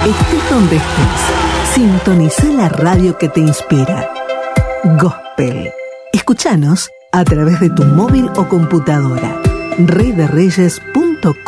Estés donde estés, sintoniza la radio que te inspira. Gospel. Escúchanos a través de tu móvil o computadora. reydereyes.com